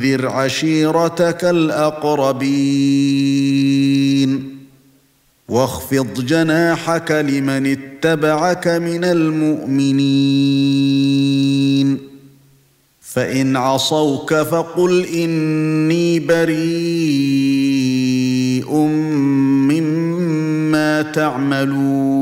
وأنذِرْ عَشِيرَتَكَ الْأَقْرَبِينَ وَاخْفِضْ جَنَاحَكَ لِمَنِ اتَّبَعَكَ مِنَ الْمُؤْمِنِينَ فَإِنْ عَصَوْكَ فَقُلْ إِنِّي بَرِيءٌ مِّمَّا تَعْمَلُونَ